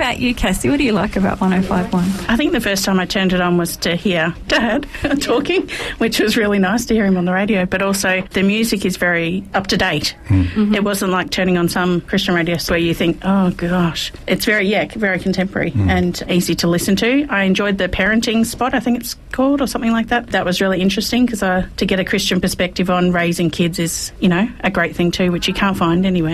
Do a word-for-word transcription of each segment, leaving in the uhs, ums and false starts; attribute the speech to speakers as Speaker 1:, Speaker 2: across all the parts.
Speaker 1: about you, Cassie? What do you like about one oh five point one?
Speaker 2: I think the first time I turned it on was to hear Dad talking, which was really nice to hear him on the radio, but also the music is very up-to-date. Mm. Mm-hmm. It wasn't like turning on some Christian radio where you think, oh, gosh. It's very, yeah, very contemporary mm. and easy to listen to. I enjoyed the parenting spot, I think it's called, or something like that. That was really interesting because uh, to get a Christian perspective on raising kids is, you know, a great thing too, which you can't find anywhere.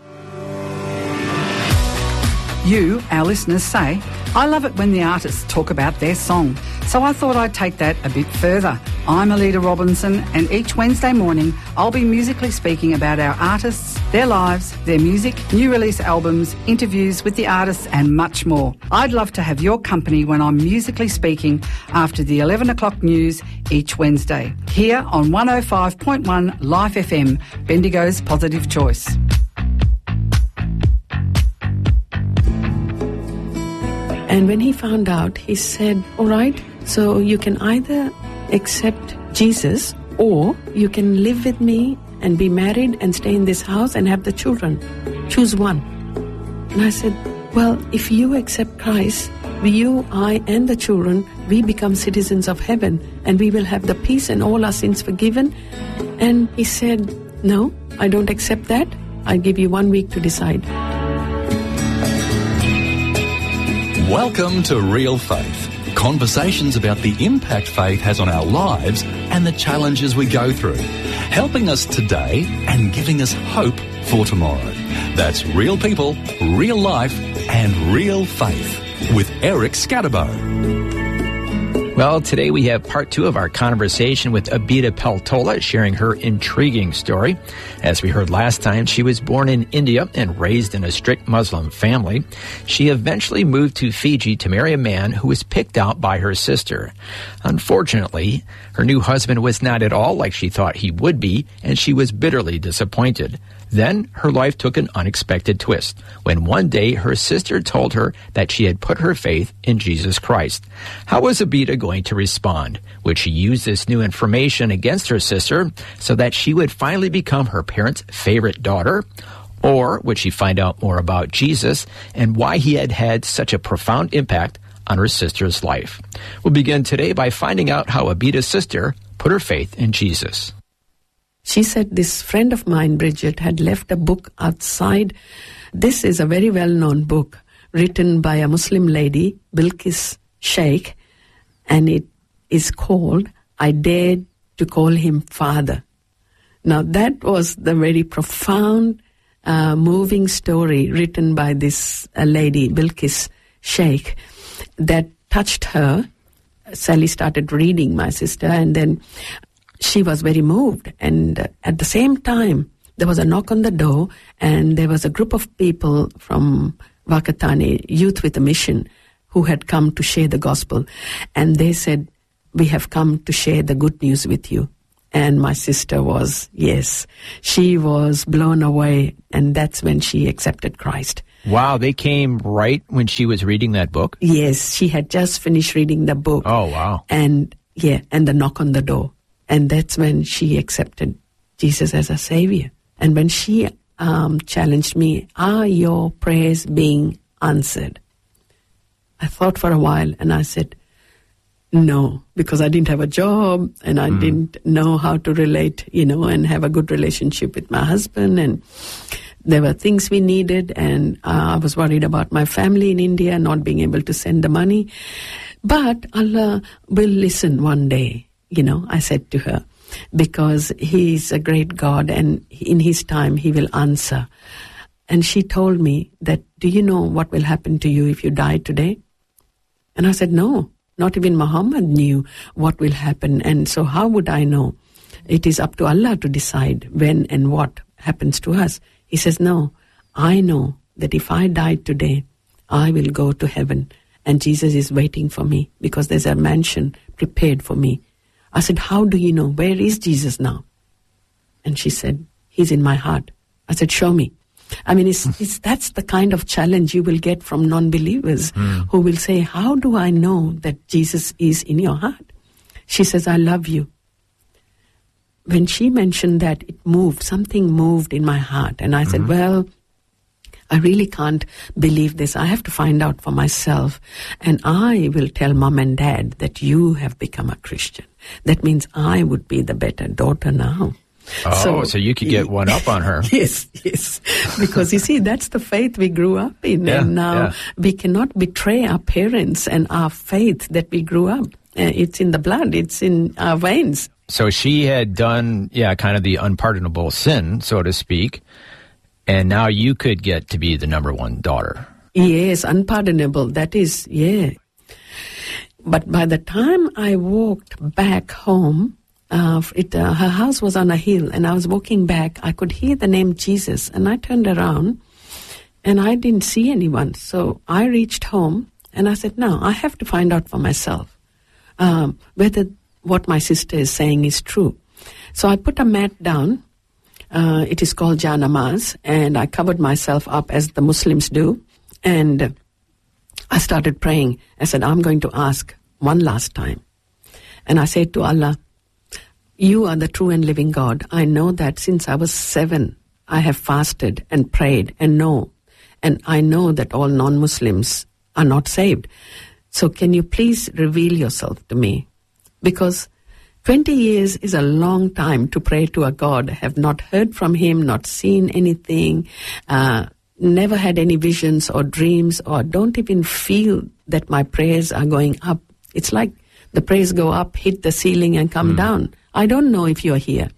Speaker 3: You, our listeners, say, I love it when the artists talk about their song. So I thought I'd take that a bit further. I'm Alida Robinson, and each Wednesday morning I'll be musically speaking about our artists, their lives, their music, new release albums, interviews with the artists and much more. I'd love to have your company when I'm musically speaking after the eleven o'clock news each Wednesday, here on one oh five point one Life F M, Bendigo's Positive Choice.
Speaker 4: And when he found out, he said, all right, so you can either accept Jesus or you can live with me and be married and stay in this house and have the children. Choose one. And I said, well, if you accept Christ, you, I, and the children, we become citizens of heaven and we will have the peace and all our sins forgiven. And he said, no, I don't accept that. I'll give you one week to decide.
Speaker 5: Welcome to Real Faith. Conversations about the impact faith has on our lives and the challenges we go through. Helping us today and giving us hope for tomorrow. That's Real People, Real Life and Real Faith with Eric Scatterbo.
Speaker 6: Well, today we have part two of our conversation with Abida Peltola, sharing her intriguing story. As we heard last time, she was born in India and raised in a strict Muslim family. She eventually moved to Fiji to marry a man who was picked out by her sister. Unfortunately, her new husband was not at all like she thought he would be, and she was bitterly disappointed. Then her life took an unexpected twist when one day her sister told her that she had put her faith in Jesus Christ. How was Abida going to respond? Would she use this new information against her sister so that she would finally become her parents' favorite daughter? Or would she find out more about Jesus and why he had had such a profound impact on her sister's life? We'll begin today by finding out how Abida's sister put her faith in Jesus.
Speaker 4: She said this friend of mine, Bridget, had left a book outside. This is a very well-known book written by a Muslim lady, Bilqis Sheikh, and it is called I Dared to Call Him Father. Now, that was the very profound, uh, moving story written by this uh, lady, Bilqis Sheikh, that touched her. Sally started reading, my sister, and then she was very moved. And uh, at the same time, there was a knock on the door, and there was a group of people from Wakatane, Youth with a Mission, who had come to share the gospel. And they said, we have come to share the good news with you. And my sister was, yes, she was blown away. And that's when she accepted Christ.
Speaker 6: Wow, they came right when she was reading that book?
Speaker 4: Yes, she had just finished reading the book.
Speaker 6: Oh, wow.
Speaker 4: And, yeah, and the knock on the door. And that's when she accepted Jesus as a savior. And when she um, challenged me, are your prayers being answered? I thought for a while and I said, no, because I didn't have a job and I mm. didn't know how to relate, you know, and have a good relationship with my husband. And there were things we needed, and uh, I was worried about my family in India not being able to send the money. But Allah will listen one day. You know, I said to her, because He's a great God and in His time He will answer. And she told me that, do you know what will happen to you if you die today? And I said, no, not even Muhammad knew what will happen. And so how would I know? It is up to Allah to decide when and what happens to us. He says, no, I know that if I died today, I will go to heaven. And Jesus is waiting for me because there's a mansion prepared for me. I said, how do you know? Where is Jesus now? And she said, He's in my heart. I said, show me. I mean, it's, it's that's the kind of challenge you will get from non-believers mm. who will say, how do I know that Jesus is in your heart? She says, I love you. When she mentioned that, it moved, something moved in my heart. And I mm-hmm. said, well, I really can't believe this. I have to find out for myself. And I will tell mom and dad that you have become a Christian. That means I would be the better daughter now.
Speaker 6: Oh, so, so you could get one up on her.
Speaker 4: Yes, yes. Because you see, that's the faith we grew up in.
Speaker 6: Yeah,
Speaker 4: and now
Speaker 6: yeah.
Speaker 4: we cannot betray our parents and our faith that we grew up. Uh, it's in the blood. It's in our veins.
Speaker 6: So she had done, yeah, kind of the unpardonable sin, so to speak. And now you could get to be the number one daughter.
Speaker 4: Yes, unpardonable. That is, yeah. But by the time I walked back home, uh, it, uh, her house was on a hill, and I was walking back. I could hear the name Jesus, and I turned around, and I didn't see anyone. So I reached home, and I said, no, I have to find out for myself um, whether what my sister is saying is true. So I put a mat down. Uh, it is called Janamaz, and I covered myself up as the Muslims do, and I started praying. I said, I'm going to ask one last time. And I said to Allah, you are the true and living God. I know that since I was seven, I have fasted and prayed and know, and I know that all non-Muslims are not saved. So can you please reveal yourself to me? Because twenty years is a long time to pray to a God. Have not heard from him, not seen anything, uh, never had any visions or dreams, or don't even feel that my prayers are going up. It's like the prayers go up, hit the ceiling and come mm. down. I don't know if you're here.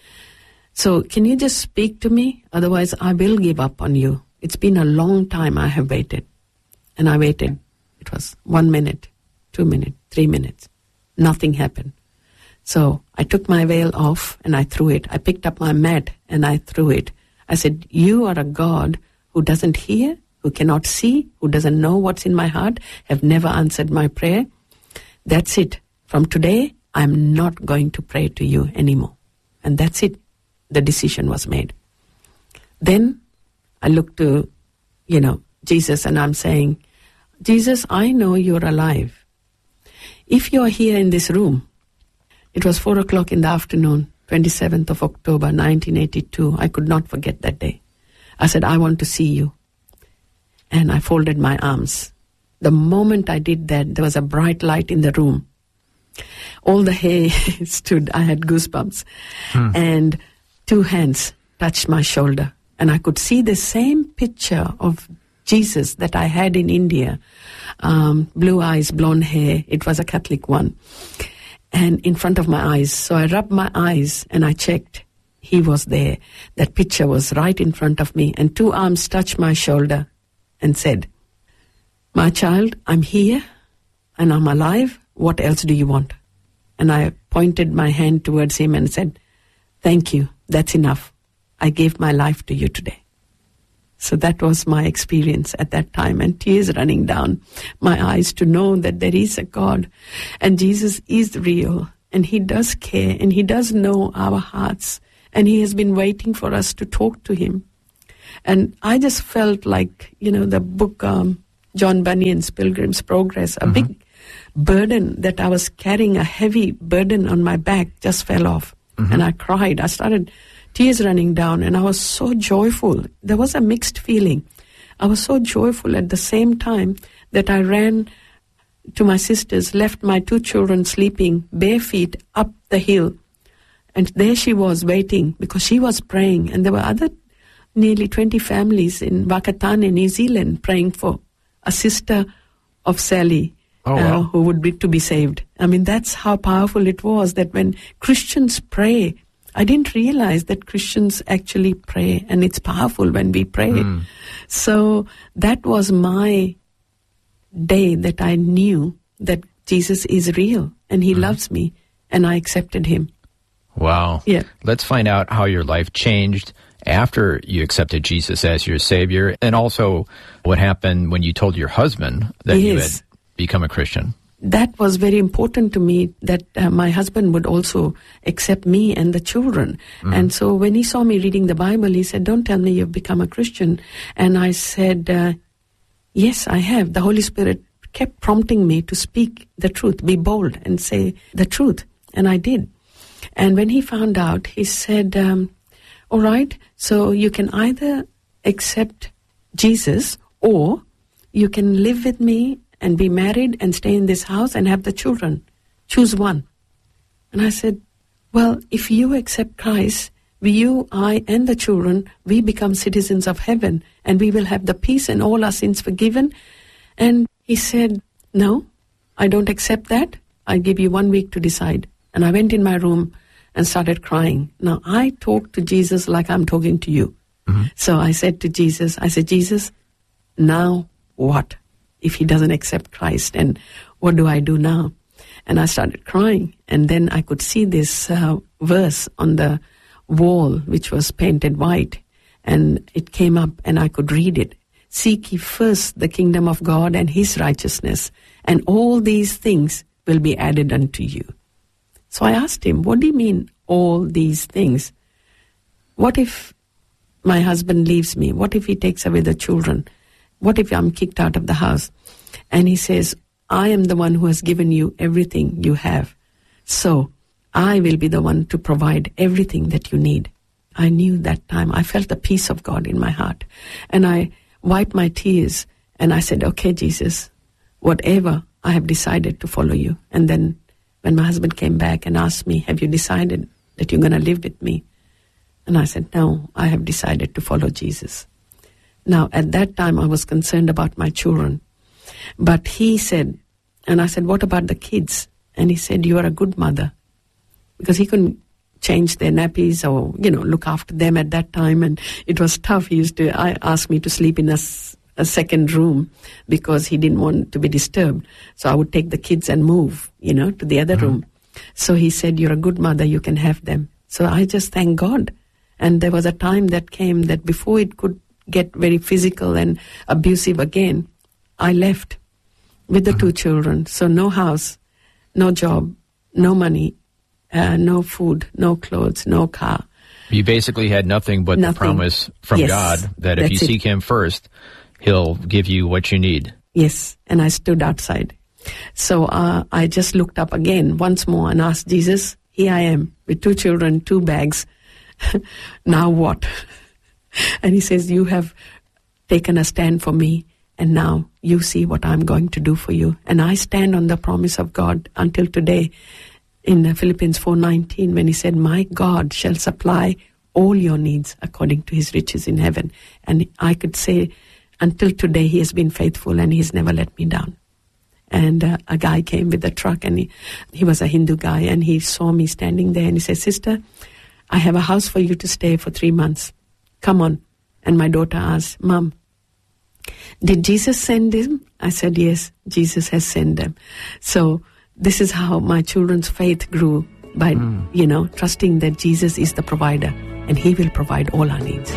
Speaker 4: So can you just speak to me? Otherwise I will give up on you. It's been a long time I have waited. And I waited. It was one minute, two minutes, three minutes. Nothing happened. So I took my veil off and I threw it. I picked up my mat and I threw it. I said, you are a God who doesn't hear, who cannot see, who doesn't know what's in my heart, have never answered my prayer. That's it. From today, I'm not going to pray to you anymore. And that's it. The decision was made. Then I looked to, you know, Jesus, and I'm saying, Jesus, I know you're alive. If you're here in this room, it was four o'clock in the afternoon, twenty-seventh of October, nineteen eighty-two. I could not forget that day. I said, I want to see you. And I folded my arms. The moment I did that, there was a bright light in the room. All the hair stood. I had goosebumps. Hmm. And two hands touched my shoulder. And I could see the same picture of Jesus that I had in India. Um, blue eyes, blonde hair. It was a Catholic one. And in front of my eyes. So I rubbed my eyes and I checked. He was there. That picture was right in front of me. And two arms touched my shoulder and said, my child, I'm here and I'm alive. What else do you want? And I pointed my hand towards him and said, thank you. That's enough. I gave my life to you today. So that was my experience at that time, and tears running down my eyes to know that there is a God and Jesus is real and he does care and he does know our hearts and he has been waiting for us to talk to him. And I just felt like, you know, the book um, John Bunyan's Pilgrim's Progress, a mm-hmm. big burden that I was carrying, a heavy burden on my back just fell off. Mm-hmm. And I cried. I started tears running down, and I was so joyful. There was a mixed feeling. I was so joyful at the same time that I ran to my sister's, left my two children sleeping bare feet up the hill. And there she was waiting because she was praying. And there were other nearly twenty families in Wakatane, New Zealand, praying for a sister of Sally oh, wow. uh, who would be to be saved. I mean, that's how powerful it was that when Christians pray, I didn't realize that Christians actually pray, and it's powerful when we pray. Mm. So that was my day that I knew that Jesus is real and he mm. loves me, and I accepted him.
Speaker 6: Wow.
Speaker 4: Yeah.
Speaker 6: Let's find out how your life changed after you accepted Jesus as your Savior, and also what happened when you told your husband that yes. you had become a Christian. That
Speaker 4: was very important to me, that uh, my husband would also accept me and the children. Mm. And so when he saw me reading the Bible, he said, don't tell me you've become a Christian. And I said, uh, yes, I have. The Holy Spirit kept prompting me to speak the truth, be bold and say the truth. And I did. And when he found out, he said, um, all right, so you can either accept Jesus, or you can live with me and be married and stay in this house and have the children. Choose one. And I said, well, if you accept Christ, we, you, I, and the children, we become citizens of heaven, and we will have the peace and all our sins forgiven. And he said, no, I don't accept that. I give you one week to decide. And I went in my room and started crying. Now, I talk to Jesus like I'm talking to you. Mm-hmm. So I said to Jesus, I said, Jesus, now what if he doesn't accept Christ? And what do I do now? And I started crying. And then I could see this uh, verse on the wall, which was painted white. And it came up and I could read it. Seek ye first the kingdom of God and his righteousness, and all these things will be added unto you. So I asked him, what do you mean, all these things? What if my husband leaves me? What if he takes away the children? What if I'm kicked out of the house? And he says, I am the one who has given you everything you have. So I will be the one to provide everything that you need. I knew that time. I felt the peace of God in my heart. And I wiped my tears and I said, okay, Jesus, whatever, I have decided to follow you. And then when my husband came back and asked me, have you decided that you're going to live with me? And I said, no, I have decided to follow Jesus. Now, at that time, I was concerned about my children. But he said, and I said, what about the kids? And he said, you are a good mother. Because he couldn't change their nappies or, you know, look after them at that time. And it was tough. He used to I ask me to sleep in a, a second room because he didn't want to be disturbed. So I would take the kids and move, you know, to the other mm-hmm. room. So he said, you're a good mother, you can have them. So I just thank God. And there was a time that came that before it could get very physical and abusive again, I left with the mm-hmm. two children. So no house, no job, no money, uh, no food, no clothes, no car.
Speaker 6: You basically had nothing but nothing. the promise from
Speaker 4: yes,
Speaker 6: God that if you seek
Speaker 4: it.
Speaker 6: him first, he'll give you what you need.
Speaker 4: Yes, and I stood outside. So uh, I just looked up again once more and asked Jesus, here I am with two children, two bags. Now what? And he says, you have taken a stand for me, and now you see what I'm going to do for you. And I stand on the promise of God until today in Philippians four nineteen, when he said, my God shall supply all your needs according to his riches in heaven. And I could say, until today, he has been faithful and he's never let me down. And uh, a guy came with a truck, and he, he was a Hindu guy, and he saw me standing there, and he said, sister, I have a house for you to stay for three months. Come on. And my daughter asked, Mom, did Jesus send him? I said, yes, Jesus has sent them. So this is how my children's faith grew, by, mm. you know, trusting that Jesus is the provider and he will provide all our needs.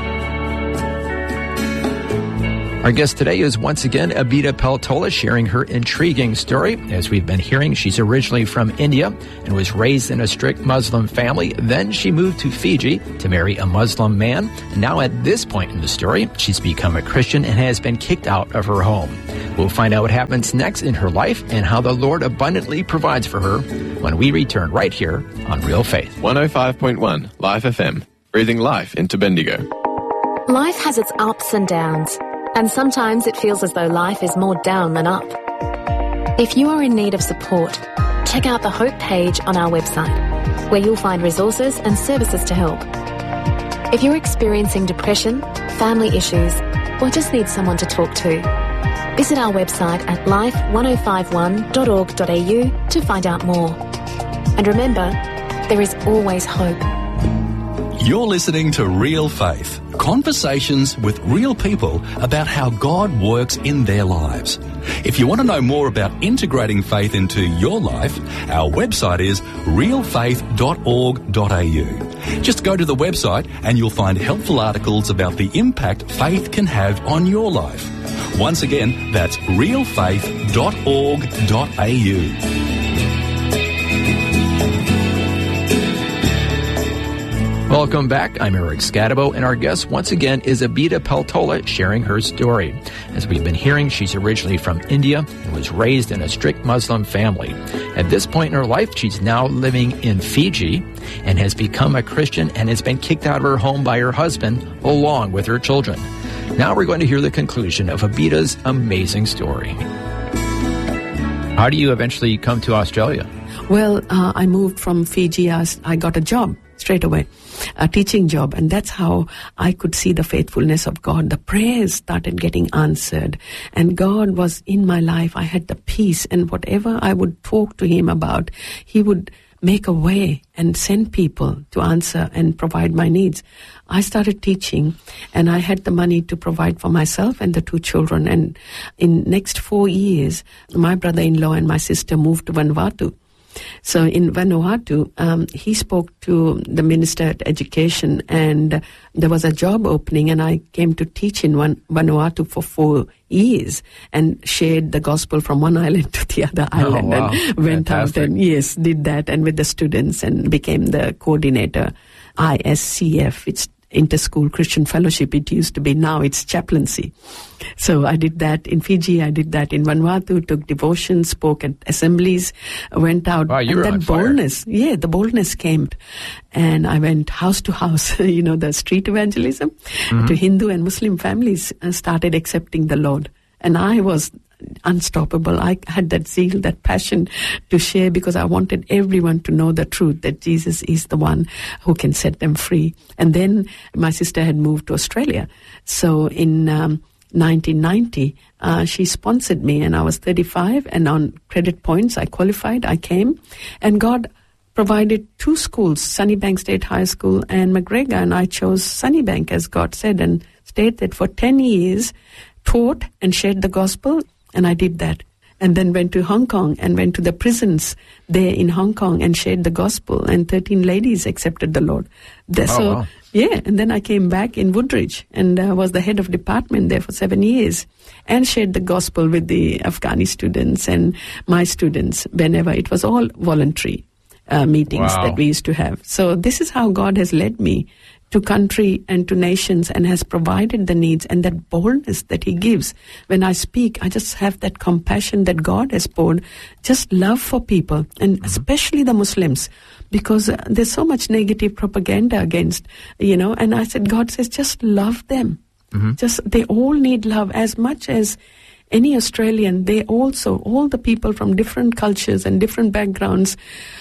Speaker 6: Our guest today is once again Abida Peltola, sharing her intriguing story. As we've been hearing, she's originally from India and was raised in a strict Muslim family. Then she moved to Fiji to marry a Muslim man. And now at this point in the story, she's become a Christian and has been kicked out of her home. We'll find out what happens next in her life and how the Lord abundantly provides for her when we return right here on Real Faith.
Speaker 7: one oh five point one Life F M, breathing life into Bendigo.
Speaker 8: Life has its ups and downs. And sometimes it feels as though life is more down than up. If you are in need of support, check out the Hope page on our website, where you'll find resources and services to help. If you're experiencing depression, family issues, or just need someone to talk to, visit our website at life ten fifty-one dot org dot a u to find out more. And remember, there is always hope.
Speaker 5: You're listening to Real Faith, conversations with real people about how God works in their lives. If you want to know more about integrating faith into your life, our website is real faith dot org dot a u. Just go to the website and you'll find helpful articles about the impact faith can have on your life. Once again, that's real faith dot org dot a u.
Speaker 6: Welcome back. I'm Eric Scatabo, and our guest once again is Abida Peltola, sharing her story. As we've been hearing, she's originally from India and was raised in a strict Muslim family. At this point in her life, she's now living in Fiji and has become a Christian and has been kicked out of her home by her husband along with her children. Now we're going to hear the conclusion of Abita's amazing story. How do you eventually come to Australia?
Speaker 4: Well, uh, I moved from Fiji. I, I got a job straight away, a teaching job. And that's how I could see the faithfulness of God. The prayers started getting answered. And God was in my life. I had the peace. And whatever I would talk to Him about, He would make a way and send people to answer and provide my needs. I started teaching, and I had the money to provide for myself and the two children. And in next four years, my brother-in-law and my sister moved to Vanuatu. So in Vanuatu, um, he spoke to the Minister at Education, and there was a job opening, and I came to teach in one, Vanuatu for four years and shared the gospel from one island to the other island.
Speaker 6: Oh, wow.
Speaker 4: And went
Speaker 6: Fantastic.
Speaker 4: out and, yes, did that, and with the students, and became the coordinator, I S C F. It's Inter-School Christian Fellowship. It used to be. Now it's chaplaincy. So I did that in Fiji. I did that in Vanuatu, took devotion, spoke at assemblies, went out.
Speaker 6: Wow, you
Speaker 4: and
Speaker 6: were
Speaker 4: that
Speaker 6: on fire.
Speaker 4: boldness, yeah, the boldness came. And I went house to house, you know, the street evangelism,
Speaker 6: Mm-hmm.
Speaker 4: to Hindu and Muslim families uh, started accepting the Lord. And I was unstoppable. I had that zeal, that passion to share, because I wanted everyone to know the truth, that Jesus is the one who can set them free. And then my sister had moved to Australia. So in um, nineteen ninety, uh, she sponsored me, and I was thirty-five, and on credit points I qualified, I came, and God provided two schools, Sunnybank State High School and McGregor, and I chose Sunnybank, as God said, and stayed there for ten years, taught and shared the gospel. And I did that. And then went to Hong Kong and went to the prisons there in Hong Kong and shared the gospel. And thirteen ladies accepted the Lord. The,
Speaker 6: Oh,
Speaker 4: so,
Speaker 6: wow.
Speaker 4: yeah. And then I came back in Woodridge and uh, was the head of department there for seven years and shared the gospel with the Afghani students and my students whenever. It was all voluntary uh, meetings
Speaker 6: Wow.
Speaker 4: that we used to have. So this is how God has led me to country and to nations, and has provided the needs, and that boldness that He gives. When I speak, I just have that compassion that God has poured, just love for people, and mm-hmm. especially the Muslims, because uh, there's so much negative propaganda against, you know, and I said, God says, just love them. Mm-hmm. Just, they all need love as much as any Australian. They also, all the people from different cultures and different backgrounds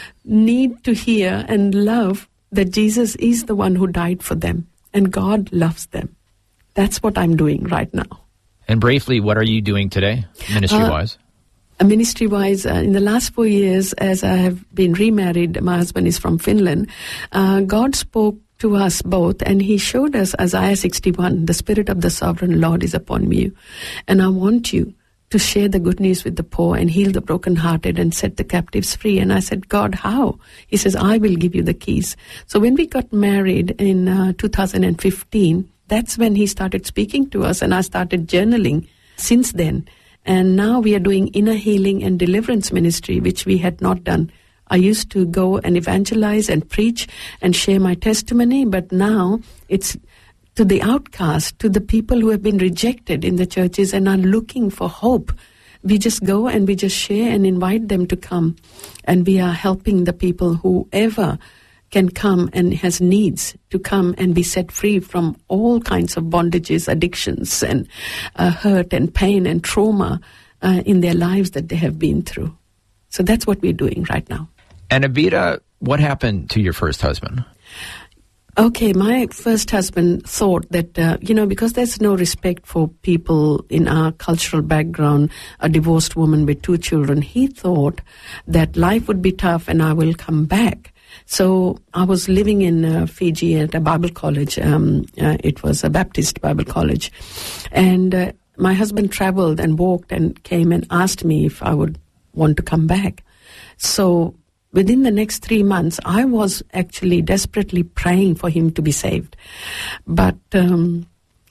Speaker 4: need to hear and love that Jesus is the one who died for them, and God loves them. That's what I'm doing right now.
Speaker 6: And briefly, what are you doing today, ministry-wise?
Speaker 4: Uh, ministry-wise, uh, in the last four years, as I have been remarried, my husband is from Finland, uh, God spoke to us both, and He showed us Isaiah sixty-one, the Spirit of the Sovereign Lord is upon you, and I want you to share the good news with the poor and heal the brokenhearted and set the captives free. And I said, God, how? He says, I will give you the keys. So when we got married in uh, two thousand fifteen, that's when He started speaking to us, and I started journaling since then. And now we are doing inner healing and deliverance ministry, which we had not done. I used to go and evangelize and preach and share my testimony, but now it's to the outcast, to the people who have been rejected in the churches and are looking for hope. We just go and we just share and invite them to come. And we are helping the people, whoever can come and has needs, to come and be set free from all kinds of bondages, addictions, and uh, hurt and pain and trauma uh, in their lives that they have been through. So that's what we're doing right now.
Speaker 6: And Abita, what happened to your first husband?
Speaker 4: Okay, my first husband thought that, uh, you know, because there's no respect for people in our cultural background, a divorced woman with two children, he thought that life would be tough and I will come back. So I was living in uh, Fiji at a Bible college. Um, uh, it was a Baptist Bible college. And uh, my husband traveled and walked and came and asked me if I would want to come back. So within the next three months, I was actually desperately praying for him to be saved. But um,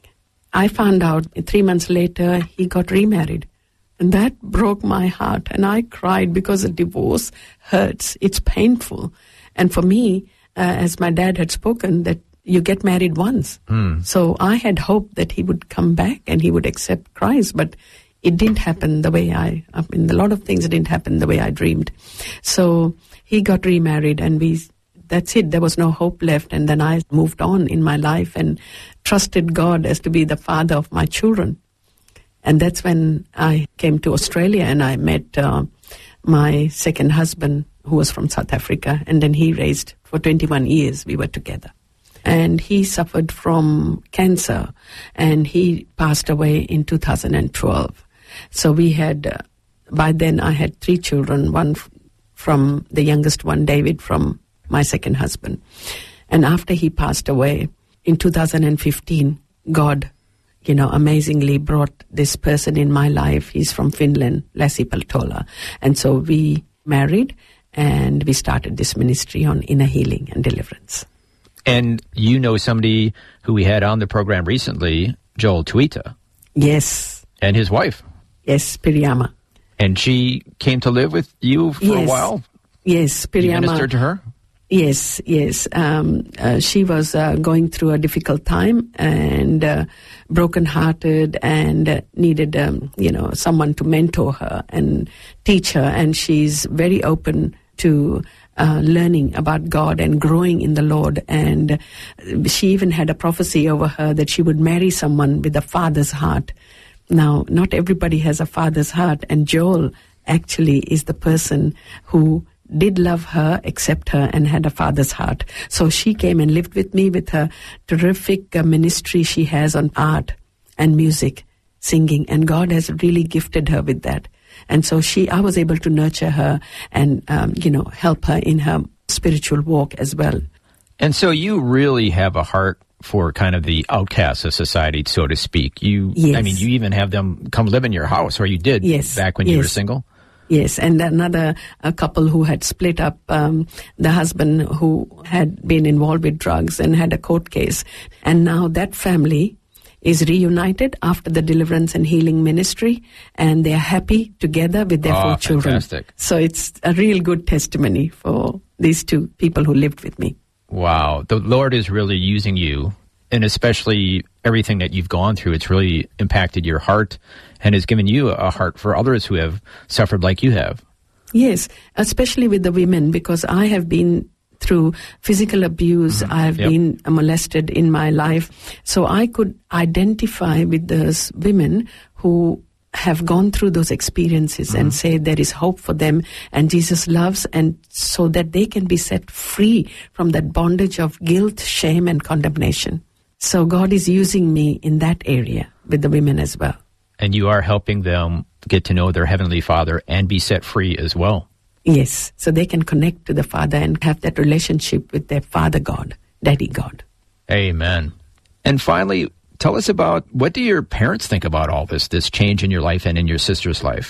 Speaker 4: I found out three months later, he got remarried. And that broke my heart. And I cried because a divorce hurts. It's painful. And for me, uh, as my dad had spoken, that you get married once. Mm. So I had hoped that he would come back and he would accept Christ. But it didn't happen the way I, I mean, a lot of things didn't happen the way I dreamed. So he got remarried and we that's it. There was no hope left. And then I moved on in my life and trusted God as to be the father of my children. And that's when I came to Australia and I met uh, my second husband, who was from South Africa. And then he raised, for twenty-one years, we were together. And he suffered from cancer, and he passed away in two thousand twelve. So we had, uh, by then I had three children, one f- from the youngest one, David, from my second husband. And after he passed away, in two thousand fifteen, God, you know, amazingly brought this person in my life. He's from Finland, Lassi Peltola. And so we married, and we started this ministry on inner healing and deliverance.
Speaker 6: And you know somebody who we had on the program recently, Joel Tuita.
Speaker 4: Yes.
Speaker 6: And his wife.
Speaker 4: Yes, Piriyama.
Speaker 6: And she came to live with you for
Speaker 4: yes.
Speaker 6: a while?
Speaker 4: Yes, Piriyama.
Speaker 6: You ministered to her?
Speaker 4: Yes, yes. Um, uh, she was uh, going through a difficult time and uh, broken-hearted and uh, needed, um, you know, someone to mentor her and teach her. And she's very open to Uh, learning about God and growing in the Lord. And she even had a prophecy over her that she would marry someone with a father's heart. Now, not everybody has a father's heart, and Joel actually is the person who did love her, accept her, and had a father's heart. So she came and lived with me with her terrific uh, ministry she has on art and music, singing, and God has really gifted her with that. And so she, I was able to nurture her and, um, you know, help her in her spiritual walk as well.
Speaker 6: And so you really have a heart for kind of the outcasts of society, so to speak. You,
Speaker 4: yes.
Speaker 6: I mean, you even have them come live in your house, or you did
Speaker 4: yes.
Speaker 6: back when
Speaker 4: yes.
Speaker 6: you were single?
Speaker 4: Yes, and another a couple who had split up, um, the husband who had been involved with drugs and had a court case. And now that family is reunited after the deliverance and healing ministry, and they are happy together with their
Speaker 6: oh,
Speaker 4: four children.
Speaker 6: Fantastic.
Speaker 4: So it's a real good testimony for these two people who lived with me.
Speaker 6: Wow. The Lord is really using you, and especially everything that you've gone through. It's really impacted your heart and has given you a heart for others who have suffered like you have.
Speaker 4: Yes, especially with the women, because I have been through physical abuse.
Speaker 6: Mm-hmm.
Speaker 4: I have
Speaker 6: yep.
Speaker 4: been molested in my life. So I could identify with those women who have gone through those experiences mm-hmm. and say there is hope for them and Jesus loves, and so that they can be set free from that bondage of guilt, shame, and condemnation. So God is using me in that area with the women as well.
Speaker 6: And you are helping them get to know their Heavenly Father and be set free as well.
Speaker 4: Yes, so they can connect to the Father and have that relationship with their Father God, Daddy God.
Speaker 6: Amen. And finally, tell us about, what do your parents think about all this, this change in your life and in your sister's life?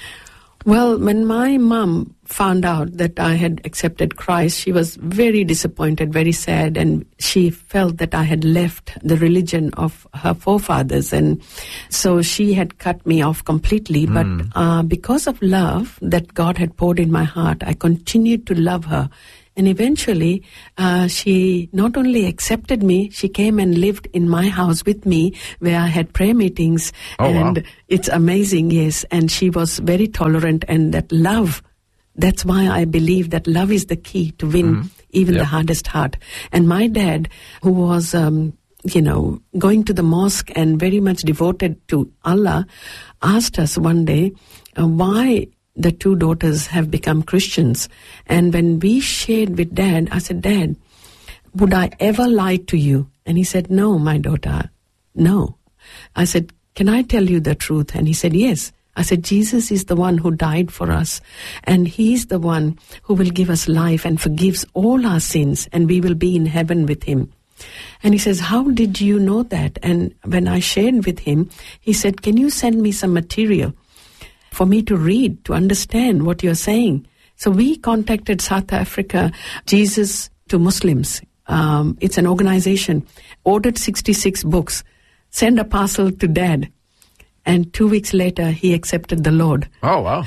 Speaker 4: Well, when my mom found out that I had accepted Christ, she was very disappointed, very sad, and she felt that I had left the religion of her forefathers, and so she had cut me off completely. Mm. But uh, because of love that God had poured in my heart, I continued to love her. And eventually, uh, she not only accepted me, she came and lived in my house with me, where I had prayer meetings.
Speaker 6: Oh,
Speaker 4: and
Speaker 6: wow.
Speaker 4: It's amazing, yes. And she was very tolerant, and that love, that's why I believe that love is the key to win mm-hmm. even yep. the hardest heart. And my dad, who was, um, you know, going to the mosque and very much devoted to Allah, asked us one day, uh, why the two daughters have become Christians. And when we shared with Dad, I said, Dad, would I ever lie to you? And he said, no, my daughter, no. I said, can I tell you the truth? And he said, yes. I said, Jesus is the one who died for us, and he's the one who will give us life and forgives all our sins, and we will be in heaven with him. And he says, how did you know that? And when I shared with him, he said, can you send me some material for me to read, to understand what you're saying? So we contacted South Africa, Jesus to Muslims. Um, it's an organization, ordered sixty-six books, sent a parcel to Dad, and two weeks later, he accepted the Lord.
Speaker 6: Oh, wow.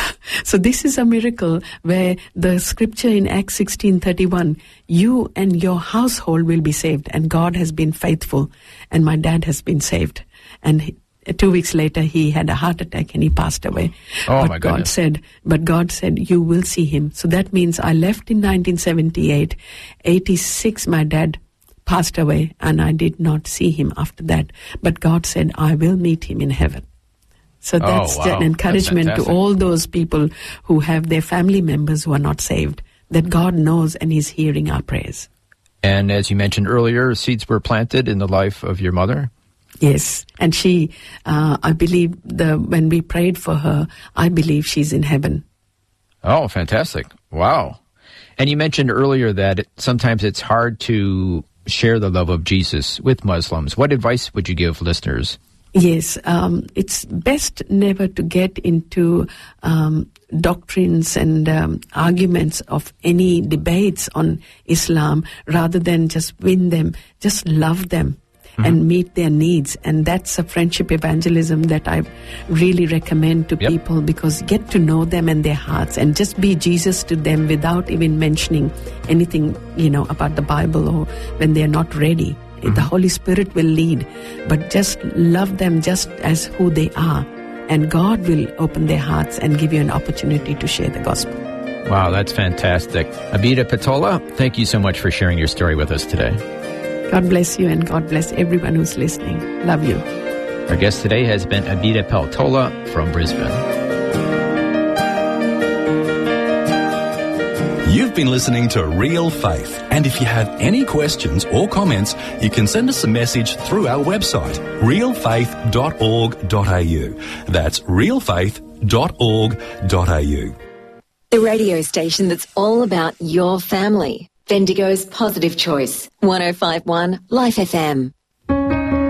Speaker 4: So this is a miracle where the scripture in Acts sixteen thirty-one, you and your household will be saved, and God has been faithful, and my dad has been saved. And two weeks later, he had a heart attack and he passed away.
Speaker 6: Oh,
Speaker 4: but
Speaker 6: my
Speaker 4: God
Speaker 6: goodness.
Speaker 4: said, but God said, you will see him. So that means I left in nineteen seventy-eight. eighty-six, my dad passed away, and I did not see him after that. But God said, I will meet him in heaven. So that's
Speaker 6: Oh, wow.
Speaker 4: an encouragement
Speaker 6: That's
Speaker 4: to
Speaker 6: fantastic.
Speaker 4: all those people who have their family members who are not saved, that God knows and He's hearing our prayers.
Speaker 6: And as you mentioned earlier, seeds were planted in the life of your mother.
Speaker 4: Yes, and she, uh, I believe, the when we prayed for her, I believe she's in heaven.
Speaker 6: Oh, fantastic. Wow. And you mentioned earlier that it, sometimes it's hard to share the love of Jesus with Muslims. What advice would you give listeners?
Speaker 4: Yes, um, it's best never to get into um, doctrines and um, arguments of any debates on Islam, rather than just win them, just love them. Mm-hmm. And meet their needs. And that's a friendship evangelism that I really recommend to
Speaker 6: Yep.
Speaker 4: people, because get to know them and their hearts and just be Jesus to them without even mentioning anything, you know, about the Bible, or when they're not ready. Mm-hmm. The Holy Spirit will lead, but just love them just as who they are. And God will open their hearts and give you an opportunity to share the gospel.
Speaker 6: Wow, that's fantastic. Abida Patola, thank you so much for sharing your story with us today.
Speaker 4: God bless you, and God bless everyone who's listening. Love you.
Speaker 6: Our guest today has been Abida Peltola from Brisbane.
Speaker 5: You've been listening to Real Faith, and if you have any questions or comments, you can send us a message through our website, real faith dot org dot a u. That's real faith dot org dot a u.
Speaker 9: The radio station that's all about your family. Bendigo's Positive Choice. one oh five point one Life F M.